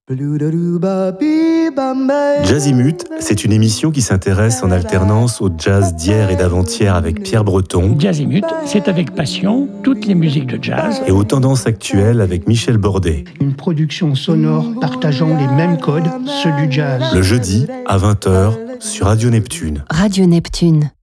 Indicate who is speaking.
Speaker 1: Jazzimut, c'est une émission qui s'intéresse en alternance au jazz d'hier et d'avant-hier avec Pierre Breton.
Speaker 2: Jazzimut, c'est avec passion toutes les musiques de jazz.
Speaker 1: Et aux tendances actuelles avec Michel Bordet.
Speaker 3: Une production sonore partageant les mêmes codes, ceux du jazz.
Speaker 1: Le jeudi à 20h sur Radio Neptune.
Speaker 4: Radio Neptune.